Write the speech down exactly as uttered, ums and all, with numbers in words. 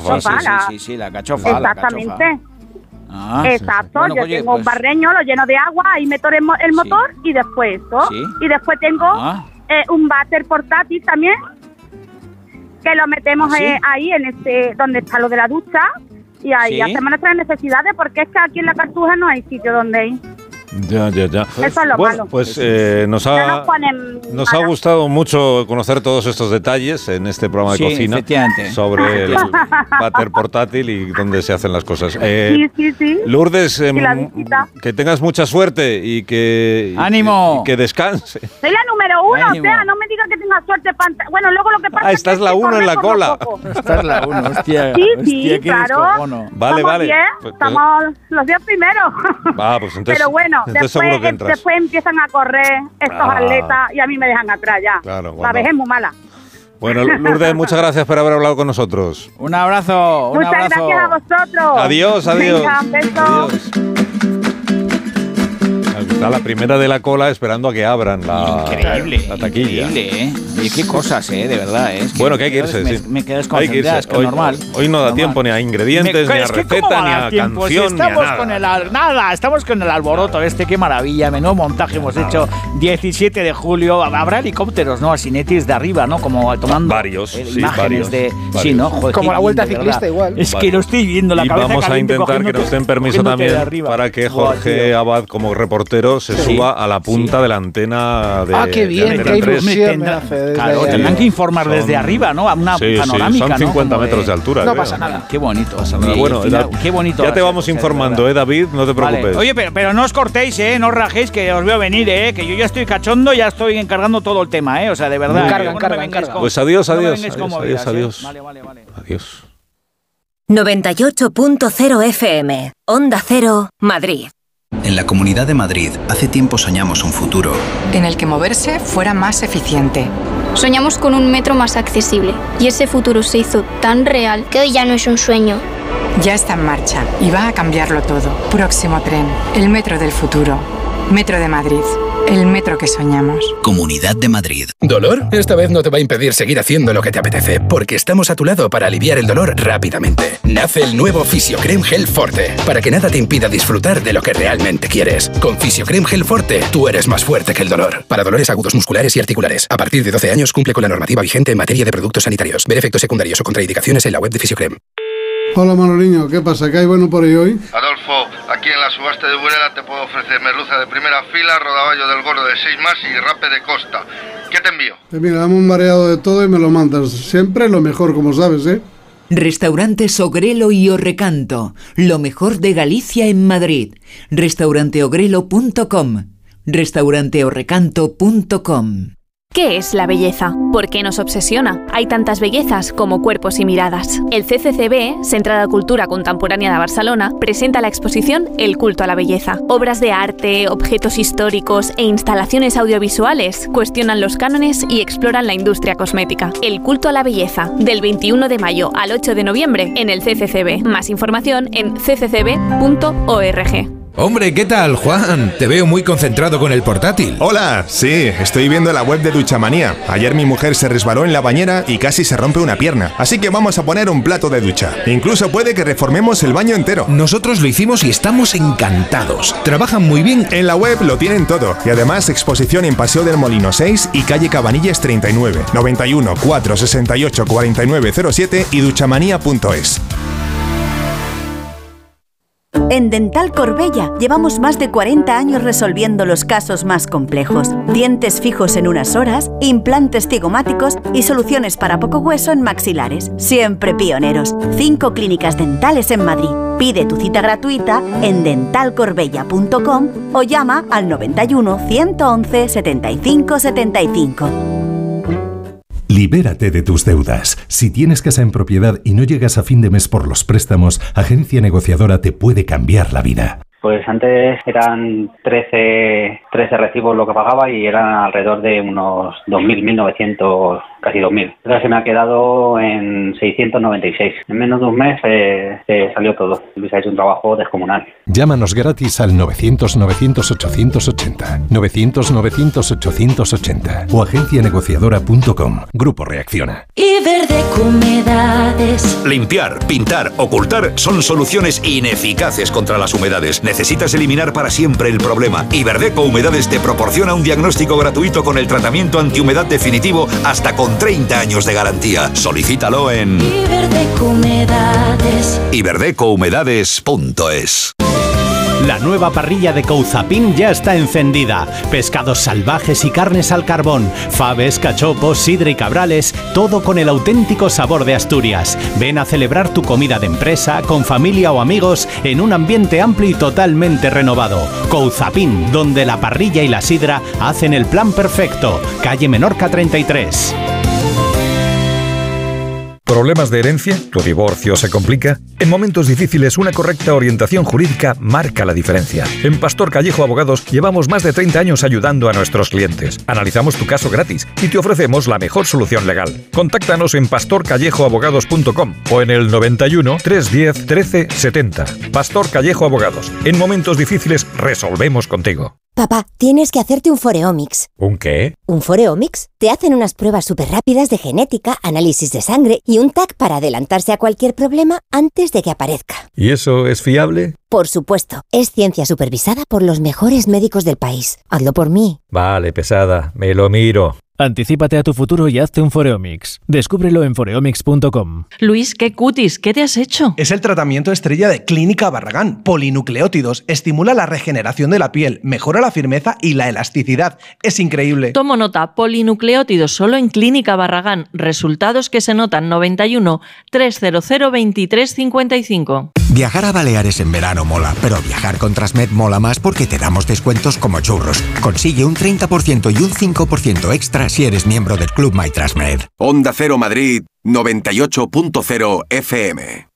cachofa. Sí, sí, sí, sí, la cachofa. Exactamente. La cachofa. Ah, Exacto, sí, sí. Bueno, yo oye, tengo pues... un barreño, lo lleno de agua, ahí meto el, mo- el motor sí. y después esto. ¿Sí? Y después tengo ah. eh, un váter portátil también, que lo metemos ¿Ah, sí? eh, ahí en este donde está lo de la ducha y ahí ¿Sí? hacemos nuestras necesidades porque es que aquí en la Cartuja no hay sitio donde ir. Ya, ya, ya. Eso es lo bueno, malo. pues eh, nos ha, No nos ponen nos ha gustado mucho conocer todos estos detalles en este programa de Sí, cocina efectivamente. sobre el váter portátil y dónde se hacen las cosas. Eh, Sí, sí, sí. Lourdes, eh, Y la visita. que tengas mucha suerte y que, y- ¡Ánimo! y que descanse. Soy la número uno, Ánimo. o sea, no me digas que tenga suerte para... Bueno, luego lo que pasa Ah, es estás que la uno en la corre cola. poco a poco. Esta es la uno, hostia. Sí, hostia, sí, qué claro. descojono. Vale, Somos vale. diez, Pues- estamos los diez primeros. Ah, pues entonces, Pero bueno, entonces después, seguro que entras. después empiezan a correr estos Ah. atletas y a mí me dejan atrás ya. Claro, La cuando- vejez es muy mala. Bueno, Lourdes, muchas gracias por haber hablado con nosotros. Un abrazo, un Muchas abrazo. gracias a vosotros. Adiós, adiós. Venga, un beso. Adiós. Está la primera de la cola esperando a que abran la, Increíble, la taquilla. increíble, ¿eh? Oye, qué cosas, ¿eh? De verdad, ¿eh? Es Bueno, que hay que me irse, quedo- sí. Me, me quedo Hay que irse. desconcentrada, es que Hoy, normal. hoy no da normal. tiempo ni a ingredientes, Me- ni a es que ¿cómo receta, va a ni dar a tiempo? Si canción, ni a estamos nada. con el al- nada, estamos con el alboroto este, qué maravilla, menudo montaje hemos hecho. diecisiete de julio, habrá helicópteros, ¿no? Asinetis de arriba, ¿no? Como tomando Varios, eh, sí, imágenes varios, de varios. sí, ¿no? Joder, Como qué la Vuelta bien, de Ciclista verdad. igual. Es Vale. que lo estoy viendo la Y cabeza vamos a caliente, intentar que cogiéndote- nos den permiso cogiéndote también de arriba. para que Buah, Jorge tío. Abad, como reportero, se Sí. suba a la punta Sí. de la antena de Ah, qué de bien, Antena qué tres. ilusión. Tendrán- me hace desde claro, ahí. tendrán que informar Son- desde arriba, ¿no? A una Sí, sí, panorámica, son ¿no? cincuenta Como metros de altura. No creo. pasa nada. Qué bonito. Nada, Sí, bueno, final, ya- qué bonito. Ya va a te ser, vamos de informando, verdad. ¿eh, David? No te Vale. preocupes. Oye, pero, pero no os cortéis, ¿eh? No os rajéis, que os veo venir, ¿eh? Que yo ya estoy cachondo, ya estoy encargando todo el tema, ¿eh? O sea, de verdad. Encarga, ¿eh? No me encarga, vengáis encarga. con- Pues adiós, no me adiós, vengáis con adiós, movidas, adiós, ¿eh? adiós. Vale, vale, vale. Adiós. noventa y ocho punto cero F M, Onda Cero, Madrid. En la Comunidad de Madrid, hace tiempo soñamos un futuro. En el que moverse fuera más eficiente. Soñamos con un metro más accesible y ese futuro se hizo tan real que hoy ya no es un sueño. Ya está en marcha y va a cambiarlo todo. Próximo tren, el metro del futuro. Metro de Madrid, el metro que soñamos. Comunidad de Madrid. ¿Dolor? Esta vez no te va a impedir seguir haciendo lo que te apetece, porque estamos a tu lado para aliviar el dolor rápidamente. Nace el nuevo Fisiocrem Gel Forte, para que nada te impida disfrutar de lo que realmente quieres. Con Fisiocrem Gel Forte, tú eres más fuerte que el dolor. Para dolores agudos musculares y articulares. A partir de doce años cumple con la normativa vigente en materia de productos sanitarios. Ver efectos secundarios o contraindicaciones en la web de Fisiocrem. Hola Manoliño, ¿qué pasa? ¿Qué hay bueno por ahí hoy? Adolfo, aquí en la subasta de Burela te puedo ofrecer merluza de primera fila, rodaballo del gordo de seis más y rape de costa. ¿Qué te envío? Pues mira, dame un mareado de todo y me lo mandas. Siempre lo mejor, como sabes, ¿eh? Restaurantes Ogrelo y Orrecanto, lo mejor de Galicia en Madrid. restaurante ogrelo punto com, restaurante orrecanto punto com. ¿Qué es la belleza? ¿Por qué nos obsesiona? Hay tantas bellezas como cuerpos y miradas. El C C C B, Centre de Cultura Contemporánea de Barcelona, presenta la exposición El culto a la belleza. Obras de arte, objetos históricos e instalaciones audiovisuales cuestionan los cánones y exploran la industria cosmética. El culto a la belleza, del veintiuno de mayo al ocho de noviembre en el C C C B. Más información en c c c b punto org. Hombre, ¿qué tal, Juan? Te veo muy concentrado con el portátil. Hola, sí, estoy viendo la web de Duchamanía. Ayer mi mujer se resbaló en la bañera y casi se rompe una pierna. Así que vamos a poner un plato de ducha. Incluso puede que reformemos el baño entero. Nosotros lo hicimos y estamos encantados. Trabajan muy bien. En la web lo tienen todo. Y además exposición en Paseo del Molino seis y calle Cabanillas treinta y nueve, noventa y uno, cuatrocientos sesenta y ocho, cuarenta y nueve cero siete y duchamanía punto es. En Dental Corbella llevamos más de cuarenta años resolviendo los casos más complejos. Dientes fijos en unas horas, implantes cigomáticos y soluciones para poco hueso en maxilares. Siempre pioneros. Cinco clínicas dentales en Madrid. Pide tu cita gratuita en dental corbella punto com o llama al noventa y uno, ciento once, setenta y cinco setenta y cinco. Libérate de tus deudas. Si tienes casa en propiedad y no llegas a fin de mes por los préstamos, Agencia Negociadora te puede cambiar la vida. Pues antes eran trece trece recibos lo que pagaba y eran alrededor de unos dos mil, mil novecientos, casi dos mil. Entonces se me ha quedado en seiscientos noventa y seis. En menos de un mes eh, se salió todo. Luis ha hecho un trabajo descomunal. Llámanos gratis al novecientos, novecientos, ochocientos ochenta, novecientos, novecientos, ochocientos ochenta o agencia negociadora punto com. Grupo Reacciona. Iberdeco Humedades. Limpiar, pintar, ocultar son soluciones ineficaces contra las humedades. Necesitas eliminar para siempre el problema. Iberdeco Humedades te proporciona un diagnóstico gratuito con el tratamiento antihumedad definitivo hasta con treinta años de garantía. Solicítalo en Iberdeco Humedades. iberdeco humedades punto es. La nueva parrilla de Couzapin ya está encendida. Pescados salvajes y carnes al carbón, faves, cachopos, sidra y cabrales, todo con el auténtico sabor de Asturias. Ven a celebrar tu comida de empresa, con familia o amigos, en un ambiente amplio y totalmente renovado. Couzapin, donde la parrilla y la sidra hacen el plan perfecto. Calle Menorca treinta y tres. ¿Problemas de herencia? ¿Tu divorcio se complica? En momentos difíciles, una correcta orientación jurídica marca la diferencia. En Pastor Callejo Abogados llevamos más de treinta años ayudando a nuestros clientes. Analizamos tu caso gratis y te ofrecemos la mejor solución legal. Contáctanos en pastor callejo abogados punto com o en el noventa y uno, trescientos diez, trece setenta. Pastor Callejo Abogados. En momentos difíciles, resolvemos contigo. Papá, tienes que hacerte un Foreomics. ¿Un qué? ¿Un Foreomics? Te hacen unas pruebas súper rápidas de genética, análisis de sangre y un T A C para adelantarse a cualquier problema antes de que aparezca. ¿Y eso es fiable? Por supuesto. Es ciencia supervisada por los mejores médicos del país. Hazlo por mí. Vale, pesada. Me lo miro. Anticípate a tu futuro y hazte un Foreomics. Descúbrelo en foreomics punto com. Luis, qué cutis, ¿qué te has hecho? Es el tratamiento estrella de Clínica Barragán. Polinucleótidos. Estimula la regeneración de la piel, mejora la firmeza y la elasticidad. Es increíble. Tomo nota. Polinucleótidos solo en Clínica Barragán. Resultados que se notan. Noventa y uno, trescientos, veintitrés, cincuenta y cinco. Viajar a Baleares en verano mola, pero viajar con Transmed mola más porque te damos descuentos como churros. Consigue un treinta por ciento y un cinco por ciento extra si eres miembro del Club My Transmed. Onda Cero Madrid, noventa y ocho punto cero F M.